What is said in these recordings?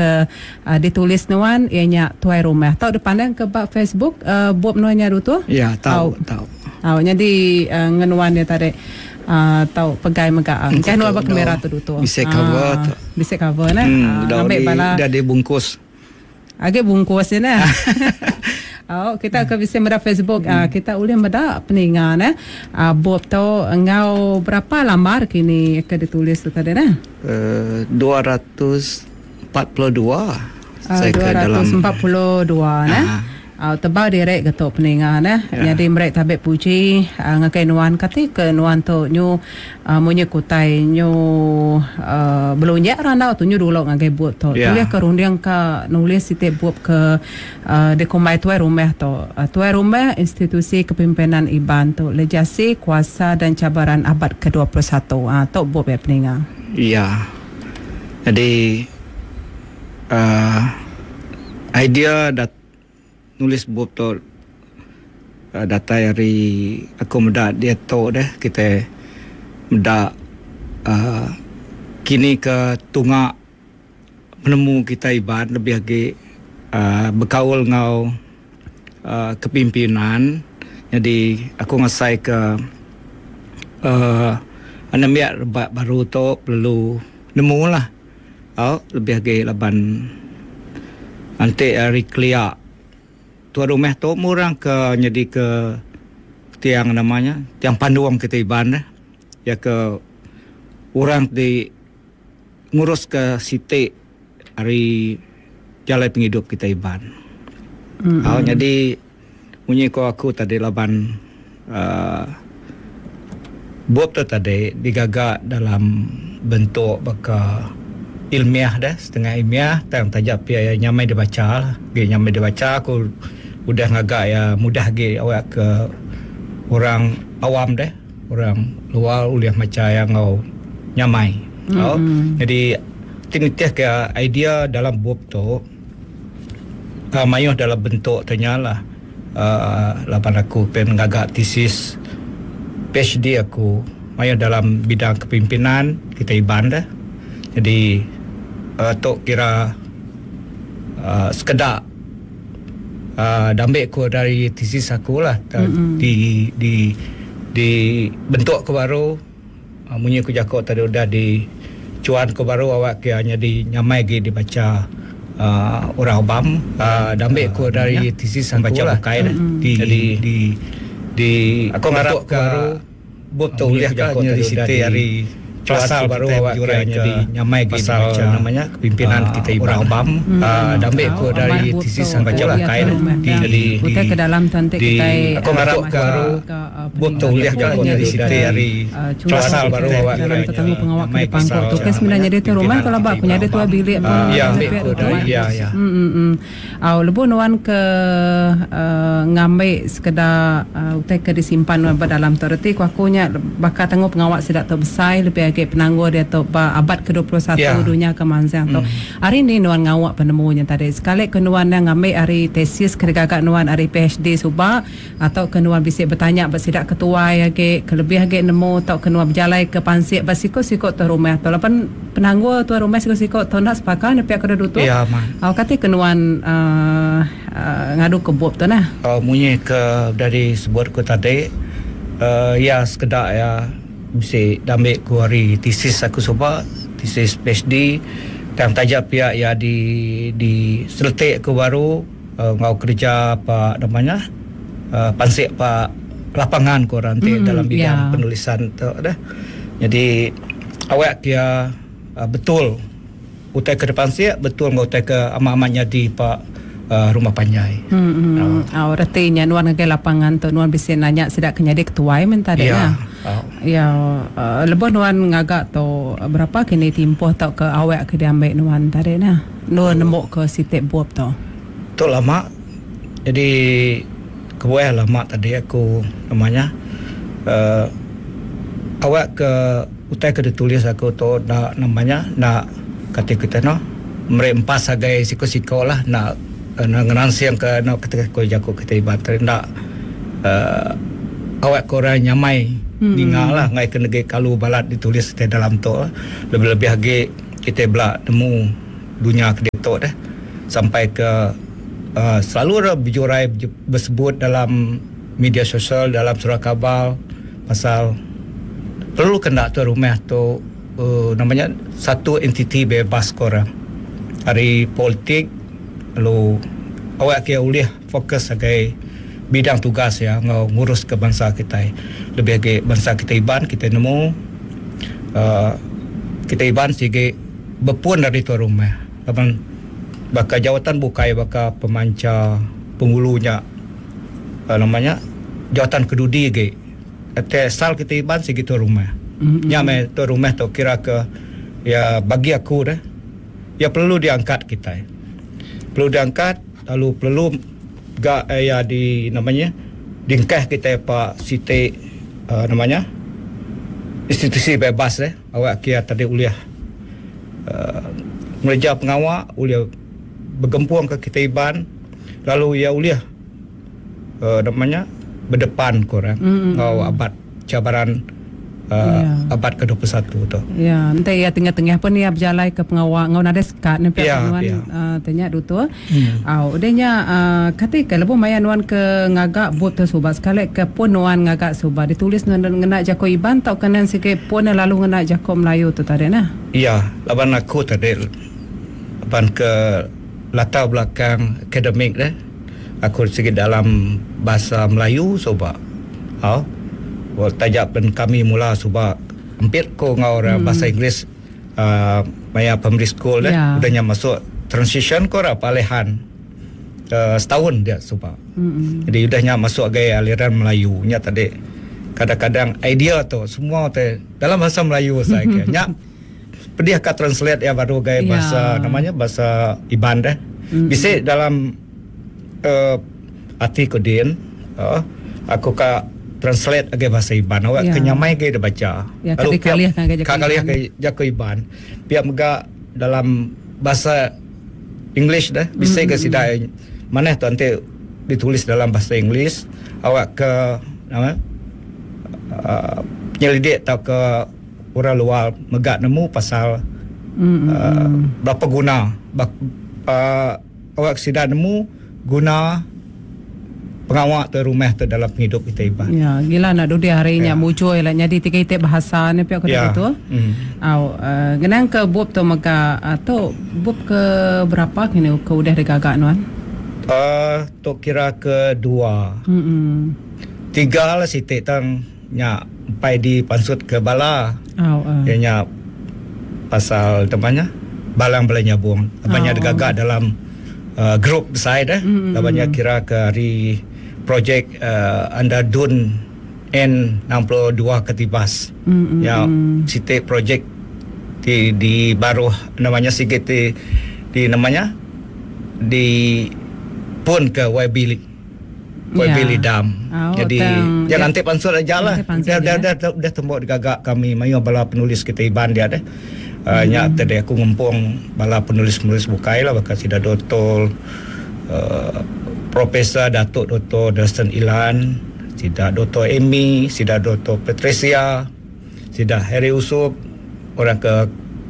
ke ditulis nuan ianya tuai rumah. Tahu depan ke bak Facebook buat nuannya tu? Ya, tahu. Jadi ngenuan dia tarik tahu pegai megaang. Kan nuan bak kamera tu. Bisa cover tu. Bisa cover nah. Ambil bala. Dah dibungkus. Agak bungkus ni nah. Kita ke bisa meda Facebook kita ulih meda peningan Bob tu engau berapa lambar kini ke ditulis tu tadi nah 242 saya ke dalam 242 nah tebal direk getok peningan jadi mereka tabek puji ngakai nuan kati ke nuan tu nyu munye kutai nyu belunyak randa tu nyu dulu ngakai buat tu tulis ke rundiang ka nulis site buat ke dekomai tuai rumah tu tuai rumah institusi kepimpinan IBAN tu legasi kuasa dan cabaran abad ke-21 tu buat peningan jadi idea nulis buku tu data dari aku muda dia tahu deh kita muda kini ke tunga menemu kita IBAN lebih lagi berkaul ngau kepimpinan jadi aku ngasai ke anamiak baru tu perlu nemu lah lebih lagi laban nanti hari clear tuan rumah tu murang ke jadi ke tiang namanya tiang panduang kita IBAN ya ke orang di ngurus ke siti hari jalan penghidup kita IBAN. Jadi bunyi ko aku tadi laban buat tu tadi digagak dalam bentuk baka ilmiah dah setengah ilmiah tang tajak pia nyamai dibaca lah. Nyamai dibaca aku udah ngagak ya mudah ge awak ke orang awam deh orang luar uliah macam yang ngau nyamai jadi tinitih ke idea dalam buku tu mayuh dalam bentuk tanyalah lapan aku pen ngagak tesis PhD aku mayuh dalam bidang kepimpinan kita IBAN dah jadi tu kira sekedar dambil aku dari tesis aku lah di bentuk ke baru munyi aku jakok tadi udah di cuan ke baru awak ke hanya di nyamai lagi dibaca orang awam dambil aku dari tesis aku baca lah di aku ngarap ke baru betul lihat jakok tadi situ hari pasal baru awak kiranya di nyamai pasal namanya kepimpinan kita orang awam dambil aku dari tesis yang baca lah kain jadi kita ke dalam tantik kita aku ngarap ke baru betul lihat jakok tadi situ hari pasal baru awak dalam tetangga pengawak ke depan tu kan sebenarnya dia tu rumah kalau bak punya dia tu bilik pun lebu nuan ke ngambil sekedar utai ke disimpan dalam tu reti aku nya bakal tengok pengawak sedak tu besar lebih agak penangguh dia tu abad ke-21 dunia kemanziang tu hari ni nuan ngawak penemunya tadi sekali ke nuan yang ngambil hari tesis kerja nuan hari PhD subak atau ke nuan bisik bertanya bersidak ketua agak kelebih agak nemu atau ke nuan berjalan ke pansik bersiko-siko tu rumah tu lepas penangguh tu rumah siko-siko tu nak sepakat ni pihak kedua tu kata ke nuan ngadu ke buat tu nah munyi ke dari sebut ku tadi ya sekedar ya mesti dambil ku hari tesis aku sebab tesis PhD dan tajak pihak ya di seletik aku baru ngau kerja apa namanya pansik pak lapangan ku rantai dalam bidang penulisan tu dah jadi awak dia betul utai ke depan siap betul ngau utai ke amat-amatnya di pak rumah panjai. Artinya nuan ke lapangan tu nuan bisa nanya sedak kenyadi ketua minta dia. Lebih nuan ngagak tu berapa kini timpoh tau ke awak ke diambil nuan tadi nah. Nuan nemu ke sitip buat tu. Tu lama. Jadi kebuah lama tadi aku namanya awak ke utai ke ditulis aku tu nak namanya nak kata kita no merempas sebagai siko-siko lah nak ngeransi yang ke nak ketika kau jago kita ibarat nak awak korang nyamai ningal lah ngai ke negeri kalau balat ditulis di dalam tu lebih-lebih lagi kita belak nemu dunia kedetok dah sampai ke selalu ada berjurai bersebut dalam media sosial, dalam surat khabar pasal perlu kena tu rumah tu namanya satu entiti bebas korang hari politik lalu awak kira boleh fokus sebagai bidang tugas ya ngurus ke bangsa kita lebih lagi bangsa kita Iban kita nemu kita Iban sebagai berpun dari tu rumah bakal jawatan bukai bakal pemancar penghulunya namanya jawatan kedudi ke asal kita Iban segitu rumah nyamai tu rumah tu kira ke ya bagi aku dah ya perlu diangkat kita perlu diangkat lalu perlu gak ya di namanya dingkah kita Pak Siti namanya institusi bebas awak kira tadi uliah mengejar pengawal uliah bergempuang ke kita Iban lalu ya uliah namanya berdepan korang abad cabaran abad ke-21 tu. Ya, nanti ya tengah-tengah pun ya berjalan ke pengawal ngau nada sekat ni pian tanya dutu. Udahnya ketika lebu mayan wan ke ngagak bot tu sobat sekali ke pun wan ngagak sobat ditulis ngena jako Iban tau kanan sikit pun lalu ngena jako Melayu tu tadi nah. Iya, laban aku tadi laban ke latar belakang akademik dah. Aku sikit dalam bahasa Melayu sobat. Tajak pen kami mula sebab hampir ko ngau bahasa Inggeris maya primary school udahnya masuk transition ko palihan setahun dia sebab jadi udahnya masuk gaya aliran Melayu nya tadi kadang-kadang idea tu semua tu dalam bahasa Melayu saya nya pedih ka translate ya baru gaya bahasa namanya bahasa Iban dah bisa dalam arti kodin aku ka translate agai bahasa Iban awak kenyamai ke dia baca lalu kaliah ke jako Iban pihak mega dalam bahasa English dah bisa ke sidai mana tu nanti ditulis dalam bahasa Inggeris awak ke nama penyelidik atau ke orang luar mega nemu pasal berapa guna awak sidai nemu guna pengawal tu rumah tu dalam hidup kita Iban. Ya, gila nak duduk harinya muncul lah jadi tiga bahasa ni pihak kata tu. Genang ke bub tu maka atau bub ke berapa kini ke udah digagak nuan? Tu kira ke 2. 3 lah sitik tang nya pai di pansut ke bala. Nya pasal temannya balang belanya buang. Banyak digagak dalam grup besar dah. Banyak kira ke hari projek anda Dun N62 Ketibas ya sitik projek di baru namanya sikit di namanya di pun ke YB Lidam jadi ya nanti pansur aja lah dah tembok digagak kami mayu bala penulis kita Iban dia deh nya tadi aku ngumpung bala penulis-penulis bukai lah bakal sida dotol Profesor Datuk Dr. Dustin Ilan, Sida Dr. Amy, Sida Dr. Patricia, Sida Harry Usop, orang ke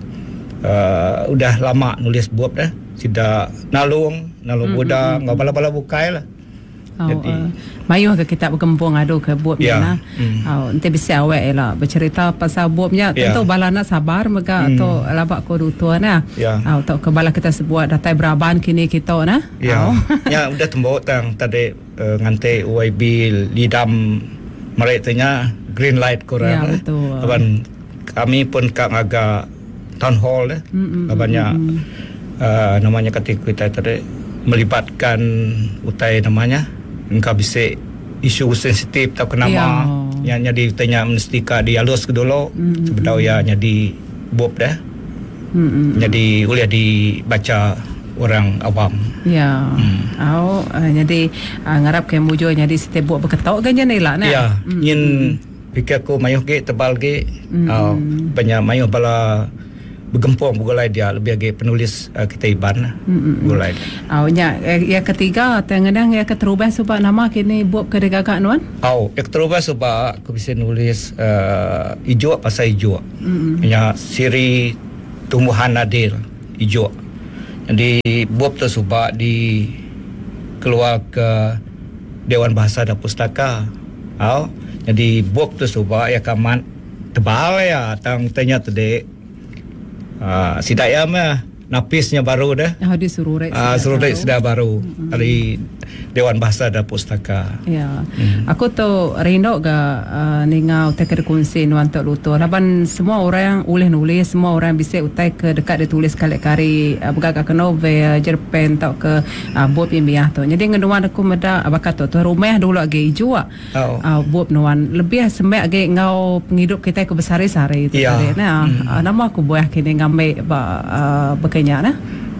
udah lama nulis buat dah. Sida Nalung Buddha, ngau bala-bala bukai lah. Jadi mayu ke kita bergembung adu ke buatnya nah. Nanti bisa awak lah bercerita pasal buatnya tentu bala nak sabar mega atau labak ko dutua nah. Atau ke bala kita sebuat datai beraban kini kita nah. Ya udah tembok tang tadi ngantai UIB Lidam meretanya green light korang. Ya betul. Aban kami pun kang agak town hall banyak namanya ketika kita tadi melibatkan utai namanya engkau bisa isu sensitif tak kenama yang jadi tanya menstika di alus ke dulu sebenarnya jadi bob dah jadi boleh dibaca orang awam jadi ngarap ke mujo jadi setiap buat berketok kan je lah nah yin fikir aku mayuh ke tebal ke banyak mayuh bala bergempung begulai dia lebih lagi penulis kita Iban begulai yang ketiga tengah yang keterubah sebab nama kini buat kedegagak nuan yang keterubah sebab aku bisa nulis hijau pasal hijau siri tumbuhan nadir hijau Jadi buat tu subak di keluar ke Dewan Bahasa dan Pustaka. Jadi buat tu subak ya kaman tebal ya tang tanya tu dek. Sidaya mah napisnya baru dah. Dia suruh sudah baru dari Dewan Bahasa dan Pustaka. Ya. Aku tu rindu ga ningau tekad kunci nuan tok luto. Laban semua orang boleh nulis, semua orang bisa utai ke dekat dia tulis kali-kali bergagak ke novel, jerpen tau ke buat ilmiah tu. Jadi ngenuan aku meda abakat tu rumah dulu agi jua. Buat nuan lebih sembek agi ngau penghidup kita ke besar-sari itu tadi. Nah, nama aku buah kini ngambil bekenya nah.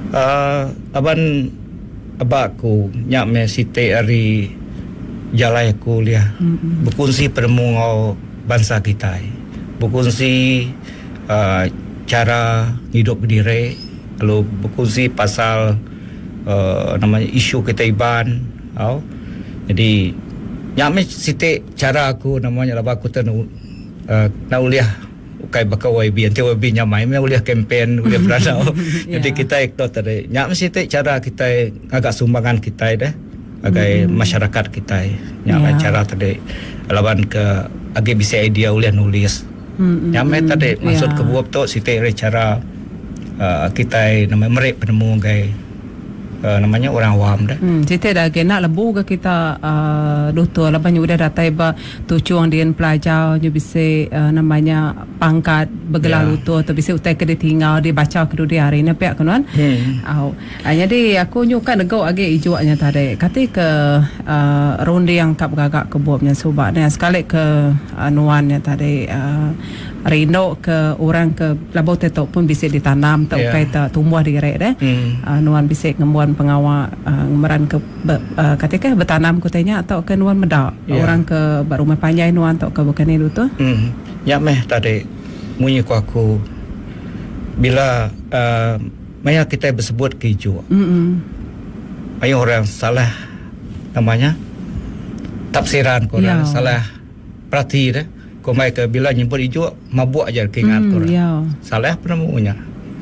Abakku nyak me site ari jalai kuliah berkongsi peremu ngau bangsa kita, berkongsi cara hidup berdiri, lalu berkongsi pasal namanya isu kita iban. Jadi nyak me site cara aku namanya abakku tu nak uliah kai bakal YB nanti YB nyamai me uliah kempen uliah beranau. Jadi kita ikut tadi nyak mesti cara kita agak sumbangan kita dah agak masyarakat kita nyak cara tadi lawan ke agak bisa idea uliah nulis nyak me tadi maksud ke buat tu siti cara kita namanya merek penemu gai namanya orang awam dah. Kita dah nak lebu ke kita doktor laban udah datai ba tujuan dia pelajar je bisa namanya pangkat bergelar luto atau bisa utai ke dia tinggal dia baca ke dia hari ni pihak kanuan. Jadi aku nyuka negau agi ijuaknya tadi. Kata ke ronde yang kap gagak ke buatnya subak dan sekali ke nuannya tadi rindu ke orang ke labau tetok pun bisa ditanam atau kaita tumbuh di rek deh. Nuan bisa ngemuan pengawal ngemeran ke ketika bertanam kutanya atau ke nuan medak orang ke rumah panjai nuan atau ke bukan itu tu. Ya meh tadi munyi ku aku bila maya kita bersebut keju. Ayo orang salah namanya tafsiran korang salah perhati deh. Kau mai ke bila nyebut hijau mabuk aja keingat korang. Salah penemunya.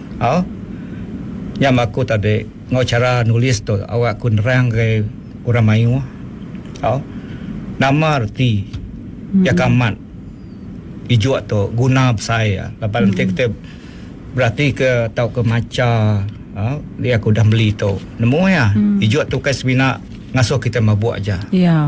Yang aku tadi ngau cara nulis tu awak ku nerang ke orang mayu. Nama arti ya kamat hijau tu guna saya. Lepas nanti kita berarti ke tahu ke maca dia aku dah beli tu. Nemu ya hijau tu kan sebina ngasuh kita mabuk aja.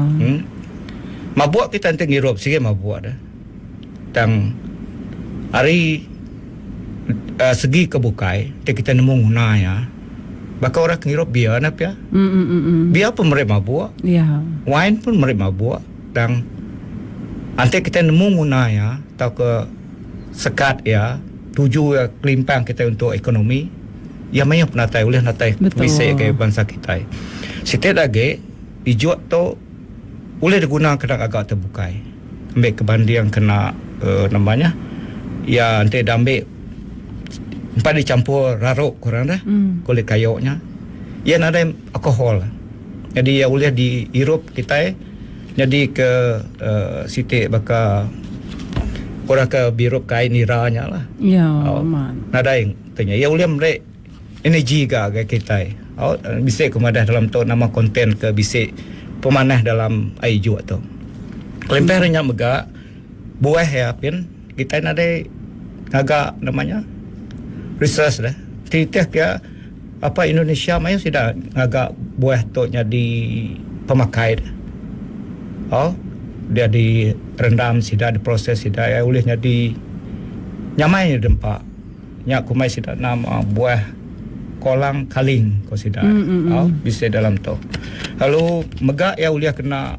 Mabuk kita nanti ngirup sikit mabuk dah. Dan hari segi kebukai kita nemu guna ya. Bakal orang ngirup biar nak ya. Biar pun mereka mabuk. Wine pun mereka mabuk. Dan nanti kita nemu guna ya. Tahu ke sekat ya. Tuju ya kelimpang kita untuk ekonomi. Ya banyak penatai boleh natai bisa ke bangsa kita. Setiap lagi hijau tu boleh digunakan agak terbukai. Ambil kebandi yang kena namanya ya nanti dah ambil empat dicampur raruk korang dah kulit kayunya ya ada alkohol jadi ya boleh dihirup kita jadi ke siti bakal korang ke birup kain niranya lah nada yang tanya ya boleh merek energi ke kita bisa kemadah dalam tu nama konten ke bisa pemanah dalam air juga tu lempernya megak buah ya pin kita ada agak namanya research dah titik ya apa Indonesia mayu sudah agak buah tu jadi pemakai dah. Dia direndam sudah diproses sudah ya boleh jadi nyamai dempak nya kumai sudah nama buah kolang kaling ko sudah bisa dalam tu lalu megak ya boleh kena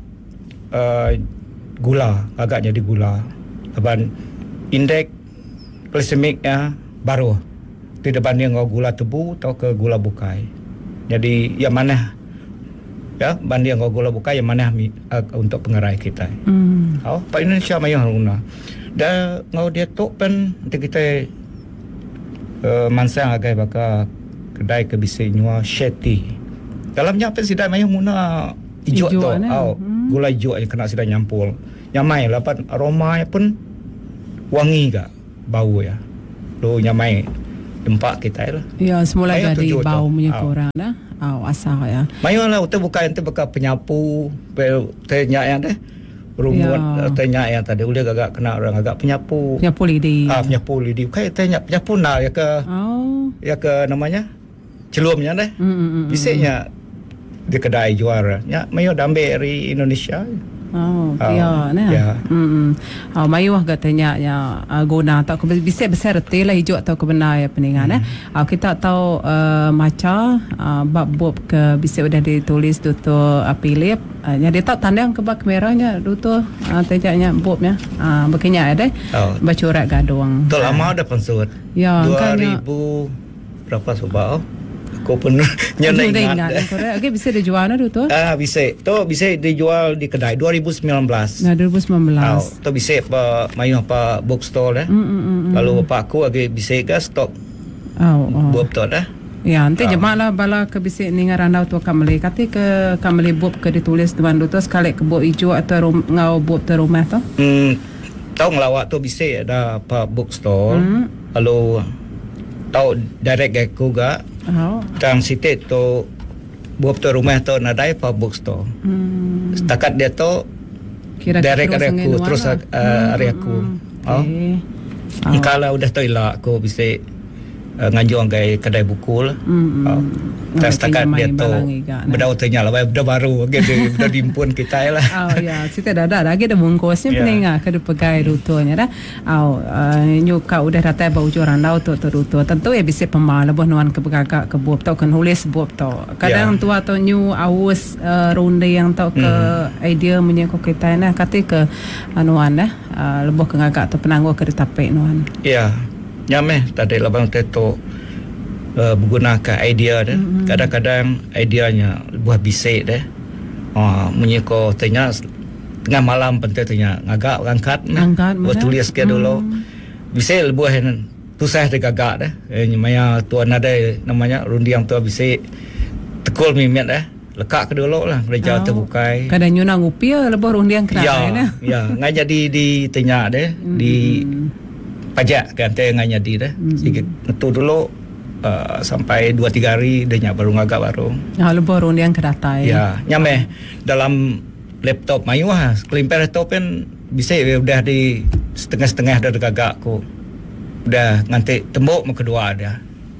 gula agak jadi gula dan indeks glikemiknya baru tidak banding dengan gula tebu atau ke gula bukai jadi yang mana ya banding dengan gula bukai yang mana untuk pengerai kita Pak Indonesia mayang guna dan ngau dia tok pen nanti kita mansang agak baka kedai ke bisa nyua sheti dalamnya apa sidai mayang guna hijau tu gula hijau yang kena sudah nyampul nyamai lapan aroma pun wangi gak bau ya lo nyamai Tempat kita lah. Ya, semula Mayu dari tujuh bau tu. punya korang dah. Asal ya. Mayu lah, kita bukan ente bekas penyapu, tanya yang deh. Rumput tanya yang tadi boleh agak kena orang agak penyapu. Penyapu lidi. Penyapu lidi. Kayak tanya penyapu nak ya ke. Ya ke namanya. Celumnya deh. Biasanya di kedai juara. Ya, Mayu dah ambil dari Indonesia. Ya, nah. Mayu katanya ya guna atau bisa besar retilah hijau atau kebenar ya peningan kita tahu maca bab ke bisa udah ditulis Dr. Philip nya dia tahu tanda yang kebak merahnya Dr. Tejanya bobnya begini ada bacurat gadong. Tu lama dah pensut. Ya, 2000 berapa sobao? Aku pun ingat. Okey, bisa dijual na tu? Bisa. Tu bisa dijual di kedai 2019. Nah, 2019. Tu bisa Mayu apa bookstore Lalu bapak aku lagi bisa ke stok. Buat tu dah. Ya, nanti jemaah bala ke bisa ni ngarandau tu kamali. Kati ke kamali buat ke ditulis tuan tu sekali ke buat hijau atau ngau buat tu rumah tu? Tahu ngelawak tu bisa ada apa bookstore. Lalu tahu direct aku ga. Tang sitet tu buat tu rumah tu nadai pa bookstore. Setakat dia tu direct aku terus hari aku. Kalau udah tu ilah aku bisa ngajuang ke kedai buku lah. Dan setakat dia tu berdau tanya lah benda baru benda dimpun kita lah. Ya, kita dah lagi dah bungkusnya peninga ke pegai rutunya dah. Nyuka udah rata bau joran lau tu rutu. Tentu ya bisa pemala buat nuan ke begagak ke buat tau kan nulis buat tau. Kadang tua atau new awus ronde yang tau ke idea menyangkut kita nah kata ke nuan dah lebih ke ngagak atau penangguh ke ditapik nuan. Ya. Nyameh tadi labang teto menggunakan idea dah. Kadang-kadang ideanya buah bisik dah. Menyiko tanya tengah malam pentetnya ngagak angkat buat tulis ke dulu. Bisik buah tusah de gagak dah. Maya tuan ada namanya rundiang tu bisik tekul mimet dah. Lekak ke dulu lah kerja terbukai. Kadang nyuna ngupia lebih rundiang kerana dah. Ya, ngajak di tanya dah di pajak kan tengah jadi dah. Sikit ngetu dulu sampai 2-3 hari dia baru ngagak baru. Lebih rundiang kedatai. Ya, nyameh dalam laptop Mayu kelimper laptop kan bisa udah di setengah-setengah dah gagak aku. Udah nganti tembok mau kedua ada.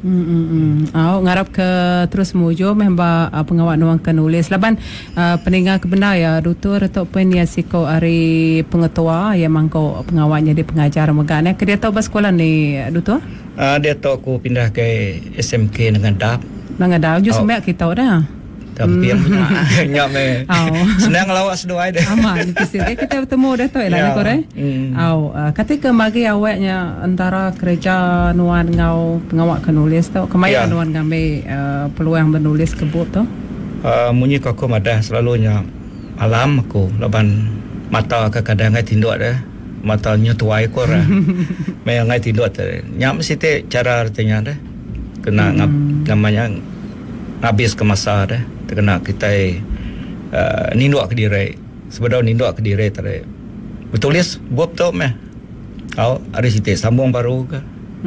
Ngarap ke terus mujo memang pengawal nuang ke nulis laban peninggal kebenar ya Dutur ataupun ya siko ari pengetua yang mangko pengawalnya di pengajar megane ke dia tahu bas sekolah ni Dutur? Dia tahu aku pindah ke SMK dengan DAP. Dengan DAP just semak kita dah. Tapi yang nyak me. Senang lawak sedua dah. Aman kita bertemu dah tu lah kore. Ketika magi awaknya antara kerja nuan ngau pengawak penulis tu, kemaya nuan ngambil peluang menulis kebut tu. Munyi aku madah selalunya alam aku laban mata kadang ngai tinduk dah. Mata nyotuai ko ra. May ngai tinduk dah. Nyam site cara artinya dah. Kena namanya habis ke masa dah. Kena kita ninduk ke diri sebab ninduk ke diri tadi bertulis buat tu meh ada sitik sambung baru ke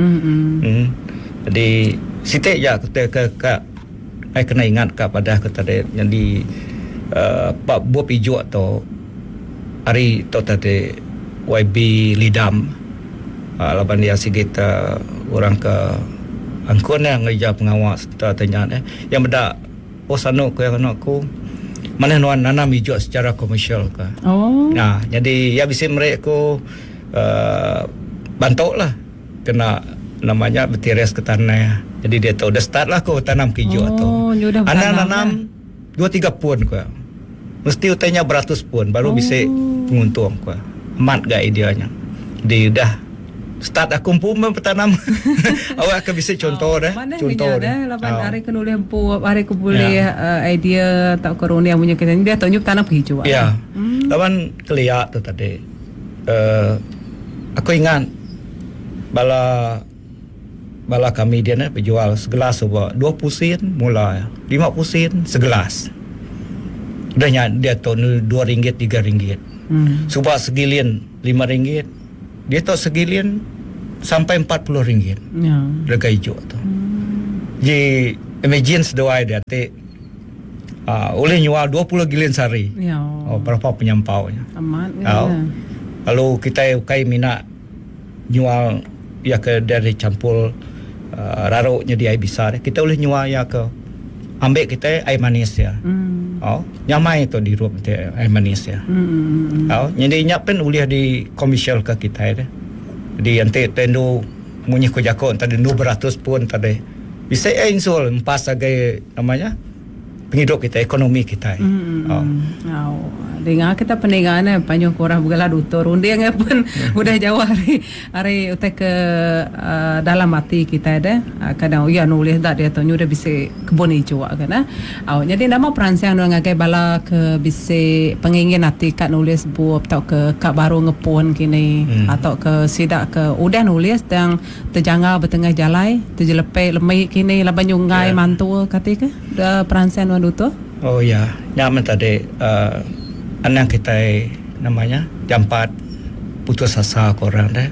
jadi sitik ya kita kena ingat kepada kita tadi jadi pak buat hijau atau hari tu tadi YB Lidam laban dia sikit orang ke angkun yang ngejar pengawas kita tanya yang benda sanuk ke anakku mana nuan nanam hijau secara komersial ke. Nah, jadi ya bisa mereka aku bantu lah kena namanya bertiris ke tanah. Jadi dia tahu dah start lah aku tanam hijau tu. Anak nanam 2-3 pun ke. Mesti utainya beratus pun baru bisa menguntung ke. Mat gak ideanya. Jadi dah start aku pun bertanam. Awak akan bisa contoh dah. Contoh dah. Lapan hari ke nulis hari ke boleh idea tak korun yang punya kita dia tunjuk tanam hijau. Ya. Lapan keliat tu tadi. Aku ingat bala kami dia nak berjual segelas sebab 20 sen mula 50 sen segelas. Udahnya dia tu RM2 RM3. Sebab segilin RM5. Dia tahu segilin sampai RM40 Ya. harga hijau tu. Jadi imagine sedoai dia boleh jual 20 gilin sehari. Ya. Berapa penyampaunya. Amat Oh. kan. Kalau kita ukai minat jual ya ke dari campur raruknya di air besar, kita boleh jual ya ke ambil kita air manis ya. Nyamai tu di rumah air manis ya. Jadi nyapen boleh di komersial ke kita ya. Di nanti tendu munyi ko jako tadi 200 pun tadi bisa insul empas sebagai namanya penghidup kita, ekonomi kita. Dengar kita peninggalan panjang korang bergelar dutur undi yang pun udah jauh hari utai ke dalam hati kita ada kadang ya nulis dak dia tu udah bisa kebun hijau kan jadi nama perancang orang ngagai bala ke bisa pengingin hati kat nulis buat atau ke kak baru ngepon kini atau ke sidak ke udah nulis yang terjangga bertengah jalai terjelepe lemai kini laban nyungai mantu katika dah perancang orang dutur. Oh ya, nyaman tadi anak kita namanya jampat putus asa korang deh.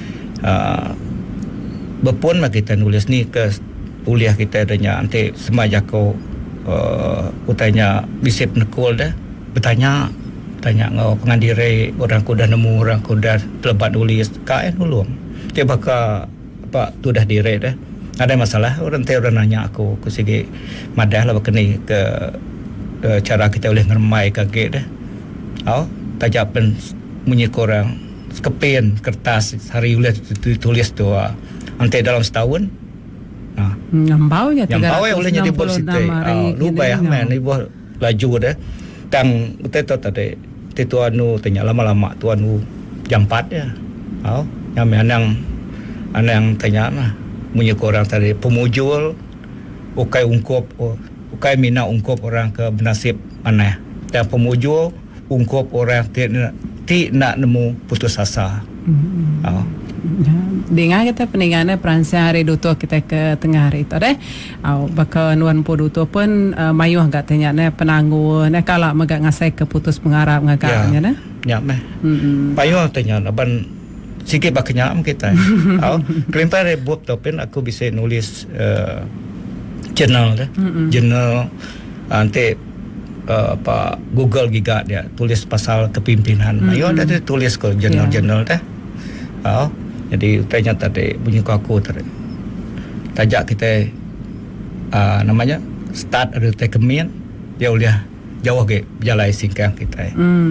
Berpun mak kita nulis ni ke kuliah kita adanya nanti semaja ko utanya bisip nekul deh. Bertanya ngau pengandiri orang ku dah nemu orang ku dah lebat nulis kain ulung. Dia bakal apa tu dah dire deh. Ada masalah orang nanya aku segi madah lah berkeni ke cara kita boleh ngermai kaget deh. Tajak pen bunyi korang sekepen kertas hari boleh tulis tu nanti dalam setahun ngambau ya boleh jadi bolsite lupa ya men ibu laju deh tang uteto tadi tuanu tanya lama-lama tuanu jampat ya yang anang tanya lah bunyi korang tadi pemujul ukai mina ungkop orang ke bernasib aneh dan pemujul ungkop orang ti nak nemu putus asa. Dengar kita peninggalan perancang hari dutua kita ke tengah hari tu deh. Baka nuan po dutua pun mayuh agak tanya ne penanggu ne kala megak ngasai ke putus mengarap ngagaknya ne. Ya meh. Payuh tanya ban sikit bak kenyam kita. Kelimpah rebut tu pun aku bisa nulis jurnal deh. Jurnal nanti apa Google giga dia tulis pasal kepimpinan. Ayo ada tulis ke jurnal-jurnal dah. Jadi tanya tadi bunyi aku tadi. Tajak kita namanya start ada tekemin dia boleh jauh ke jalan singkang kita.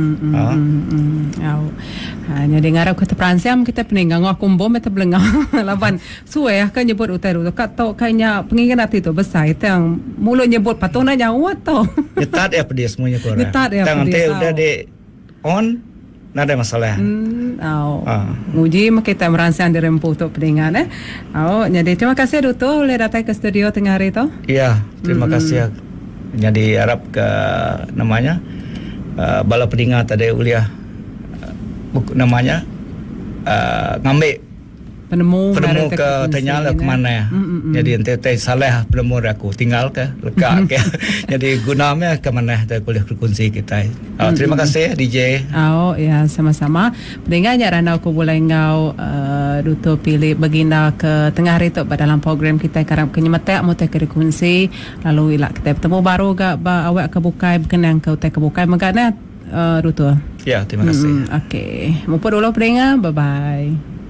Jadi ngarap kita perancang kita peninggang aku bom kita belengah laban suwe kan nyebut utai tu kat tau kayaknya pengingin hati tu besar itu yang mulut nyebut patuna nyawa tu nyetat ya pedih semuanya korang nyetat ya pedih udah di on nak ada masalah nguji kita merancang di rempuh tu peninggan jadi terima kasih Duto boleh datang ke studio tengah hari tu. Iya terima kasih jadi harap ke namanya bala pendengar tadi uliah namanya ngambil penemu ke tanya lah ke mana jadi ente salah penemu aku tinggal ke lekak ke jadi gunanya ke mana kita boleh berkongsi kita. Terima kasih DJ. Ya sama-sama pendengarnya Rana aku boleh ngau Duto pilih baginda ke tengah hari tu dalam program kita karap kenyemetek mau ke berkongsi lalu ilak kita bertemu baru gak awak kebukai berkenang ke utai kebukai magana Duto. Ya terima kasih. Okey. Mumpun dulu pendengar bye bye.